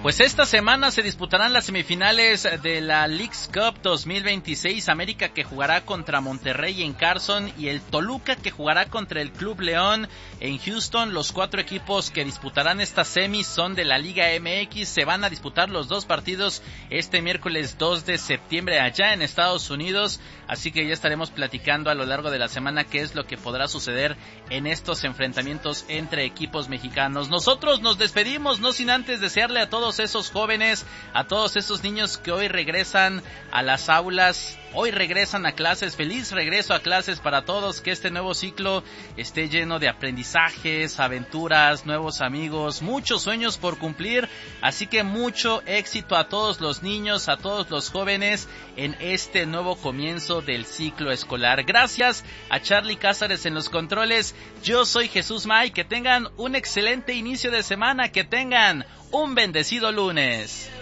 Pues esta semana se disputarán las semifinales de la Leagues Cup 2026, América que jugará contra Monterrey en Carson y el Toluca que jugará contra el Club León en Houston. Los 4 equipos que disputarán estas semis son de la Liga MX, se van a disputar los 2 partidos este miércoles 2 de septiembre allá en Estados Unidos, así que ya estaremos platicando a lo largo de la semana qué es lo que podrá suceder en estos enfrentamientos entre equipos mexicanos. Nosotros nos despedimos, no sin antes desearle a todos esos jóvenes, a todos esos niños que hoy regresan a las aulas, hoy regresan a clases, feliz regreso a clases para todos, que este nuevo ciclo esté lleno de aprendizajes, aventuras, nuevos amigos, muchos sueños por cumplir, así que mucho éxito a todos los niños, a todos los jóvenes en este nuevo comienzo del ciclo escolar. Gracias a Charlie Cázares en los controles, yo soy Jesús May, que tengan un excelente inicio de semana, que tengan un bendecido lunes.